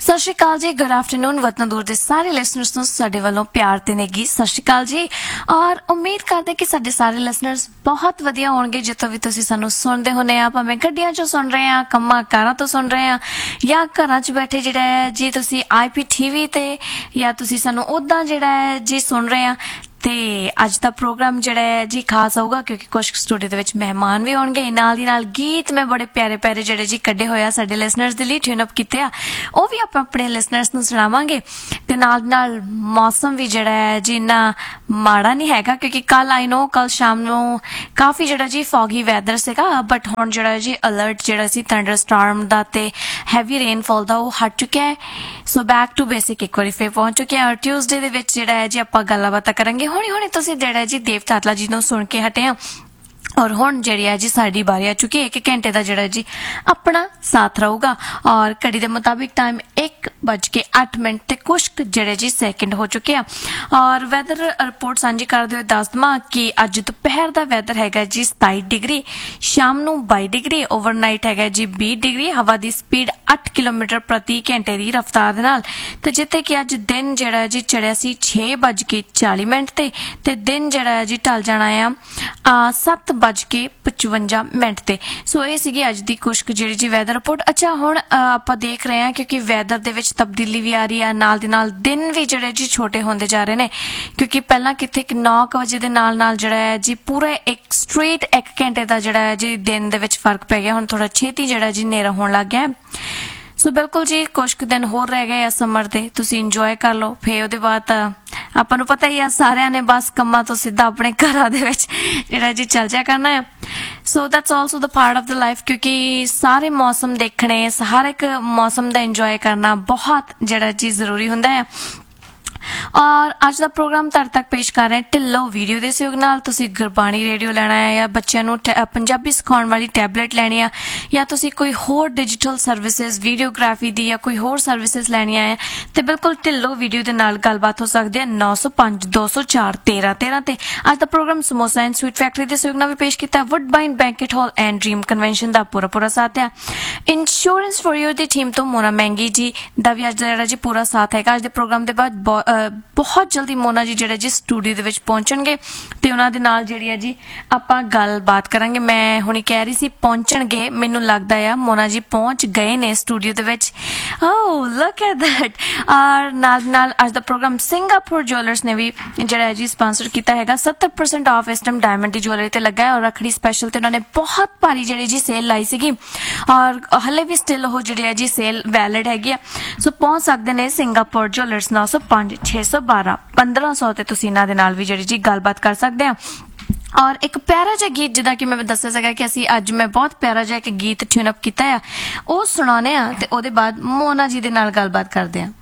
सत श्री अकाल जी, good afternoon वतन दूर के सारे लिसनर्स ਨੂੰ ਸਾਡੇ ਵੱਲੋਂ ਪਿਆਰ ਤੇ ਨੇਗੀ ਸਤਿ ਸ਼੍ਰੀ ਅਕਾਲ ਜੀ। ਔਰ ਉਮੀਦ ਕਰਦੇ ਕਿ ਸਾਡੇ ਸਾਰੇ ਲਿਸਨਰਸ ਬਹੁਤ ਵਧੀਆ ਹੋਣਗੇ ਜਿੱਥੋਂ ਵੀ ਤੁਸੀਂ ਸਾਨੂੰ ਸੁਣਦੇ ਹੁੰਦੇ ਆ, ਭਾਵੇਂ ਗੱਡੀਆਂ 'ਚੋਂ ਸੁਣ ਰਹੇ ਆ, ਕੰਮਾਂ ਕਾਰਾਂ ਤੋਂ ਸੁਣ ਰਹੇ ਆ, ਜਾਂ ਘਰਾਂ 'ਚ ਬੈਠੇ ਜਿਹੜਾ ਹੈ ਜੀ ਤੁਸੀਂ IPTV ਤੇ ਜਾਂ ਤੁਸੀਂ ਸਾਨੂੰ ਉੱਦਾਂ ਜਿਹੜਾ ਹੈ ਜੀ ਸੁਣ ਰਹੇ ਆ। ਤੇ ਅੱਜ ਦਾ ਪ੍ਰੋਗਰਾਮ ਜਿਹੜਾ ਹੈ ਜੀ ਖਾਸ ਹੋਊਗਾ ਕਿਉਂਕਿ ਕੁਛ ਸਟੂਡੀਓ ਦੇ ਵਿੱਚ ਮਹਿਮਾਨ ਵੀ ਹੋਣਗੇ, ਨਾਲ ਦੀ ਨਾਲ ਗੀਤ ਮੈਂ ਬੜੇ ਪਿਆਰੇ ਪਿਆਰੇ ਜਿਹੜੇ ਜੀ ਕੱਢੇ ਹੋਏ ਆ ਸਾਡੇ ਲਿਸਨਰਸ ਦੇ ਲਈ ਟਿਊਨ ਅਪ ਕੀਤੇ ਆ, ਉਹ ਵੀ ਆਪਾਂ ਆਪਣੇ ਲਿਸਨਰਸ ਨੂੰ ਸੁਣਾਵਾਂਗੇ। ਤੇ ਨਾਲ ਨਾਲ ਮੌਸਮ ਵੀ ਜਿਹੜਾ ਹੈ ਜੀ ਇੰਨਾ ਮਾੜਾ ਨਹੀਂ ਹੈਗਾ ਕਿਉਂਕਿ ਕੱਲ ਆਈ ਨੋ ਕੱਲ ਸ਼ਾਮ ਨੂੰ ਕਾਫੀ ਜਿਹੜਾ ਜੀ ਫੌਗੀ ਵੈਦਰ ਸੀਗਾ, ਬਟ ਹੁਣ ਜਿਹੜਾ ਜੀ ਅਲਰਟ ਜਿਹੜਾ ਸੀ ਥੰਡਰ ਸਟਾਰਮ ਦਾ ਤੇ ਹੈਵੀ ਰੇਨਫਾਲ ਦਾ ਉਹ ਹਟ ਚੁੱਕਿਆ ਹੈ। ਸੋ ਬੈਕ ਟੂ ਬੇਸਿਕ ਇੱਕ ਵਾਰੀ ਫੇਰ ਪਹੁੰਚ ਚੁੱਕੇ ਆ। ਟਿਊਜ਼ਡੇ ਦੇ ਵਿੱਚ ਜਿਹੜਾ ਹੈ ਜੀ ਆਪਾਂ ਗੱਲਾਂ ਬਾਤਾਂ ਕਰਾਂਗੇ। ਹੁਣੇ ਤੁਸੀਂ ਜਿਹੜਾ ਜੀ ਦੇਵ ਤਾਤਲਾ ਜੀ ਨੂੰ ਸੁਣ ਕੇ ਹਟੇ ਆ और हुण जिहड़ी है जी साडी बारी आ चुकी है। 1 घंटे का जिहड़ा जी अपना साथ रहूगा और घड़ी के मुताबिक टाइम 1:08 ते कुछ जिहड़े जी सैकेंड हो चुके हैं। और वैदर रिपोर्ट सांझी करदे होए दस दवां कि अज दोपहर का वैदर हैगा जी 27 डिग्री, शाम नूं 22 डिग्री, ओवरनाइट हैगा जी 20 डिग्री, हवा की स्पीड 8 किलोमीटर प्रति घंटे की रफ्तार दे नाल। ते जिथे कि अज दिन जिहड़ा जी चढ़िया सी 6:40 ते दिन जिहड़ा जी ढल जाना आ 7:55 ते। सो ये सीगी अज दी कुछ जिहड़ी जी वैदर रिपोर्ट। अच्छा हुण आपां देख रहे हैं क्योंकि वैदर दे विच तब्दीली भी आ रही है, नाल दी नाल दिन भी जिहड़े जी छोटे होंदे जा रहे ने क्योंकि पहलां किथे 9 बजे दे नाल नाल जिहड़ा है जी पूरा एक स्ट्रेट 1 घंटे दा जिहड़ा है जी दिन दे विच फर्क पै गया। हुण थोड़ा छेती जिहड़ा जी नेरा होण लग गया। सो बिल्कुल जी कुछ दिन होर रह गए समर दे, तुसी इंजॉय कर लो। फिर उहदे बाद ਆਪਾਂ ਨੂੰ ਪਤਾ ਹੀ ਆ ਸਾਰਿਆਂ ਨੇ ਬਸ ਕੰਮਾਂ ਤੋਂ ਸਿੱਧਾ ਆਪਣੇ ਘਰਾਂ ਦੇ ਵਿੱਚ ਜਿਹੜਾ ਜੀ ਚੱਲ ਜਾ ਕਰਨਾ ਹੈ। So that's also the part of the life ਕਿਉਂਕਿ ਸਾਰੇ ਮੌਸਮ ਦੇਖਣੇ, ਹਰ ਇੱਕ ਮੌਸਮ ਦਾ ਇੰਜੋਏ ਕਰਨਾ ਬਹੁਤ ਜਿਹੜਾ ਜੀ ਜ਼ਰੂਰੀ ਹੁੰਦਾ ਹੈ। और अज का प्रोग्राम तुहाडे तक पेश कर रहे हैं ढिल्लो वीडियो के सहयोग नाल। तुसीं गुरबाणी रेडियो लैना है या बच्चों नूं पंजाबी सिखाउण वाली टैबलेट लैनी है या तुसीं कोई होर डिजिटल सर्विसेज वीडियोग्राफी दी या कोई होर सर्विसेज लैनियां है तो बिल्कुल ढिल्लो वीडियो के नाल गलबात हो सकती है। 905 204 13 13 ते अज का programme samosa and sweet factory के सहयोग नाल भी पेश किया। वुडबाइन banquet hall and dream convention का पूरा साथ है। इंश्योरेंस फॉर यू की टीम तो मोना महंगी जी का भी अज जी पूरा साथ है। अज के प्रोग्राम के बाद बहुत जल्दी मोना जी जिहड़े जी स्टूडियो दे विच पहुंचणगे ते उन्हां दे नाल जिहड़ी है जी आपां गलबात करांगे। मैं हुणी कह रही सी पहुंचणगे, मैनूं लगदा है मोना जी पहुंच गए ने studio they which. Oh look at that. और नाल अज दा प्रोग्राम सिंगापुर ज्वेलर्स ने भी जिहड़ा है जी स्पॉन्सर कीता हैगा। 70% ऑफ इस टाइम डायमंड दी ज्वेलरी ते लगा है और रखड़ी स्पैशल ते उन्होंने बहुत भारी जिहड़ी जी सेल लाई सीगी और हले भी स्टिल वो जिहड़ी है जी सेल वैलिड हैगी। सो पहुंच सकते ने सिंगापुर ज्वेलर्स 905 612 1500 ते तुसीं इन्हां दे नाल भी जिहड़ी जी गलबात कर सकते हैं। और एक प्यारा जिहा गीत जिदा कि मैं दस्सिया सीगा कि असीं अज मैं बहुत प्यारा जिहा एक गीत ट्यून अप कीता है, वो सुणाने आ ते ओहदे बाद मोना जी दे नाल गलबात करदे आ।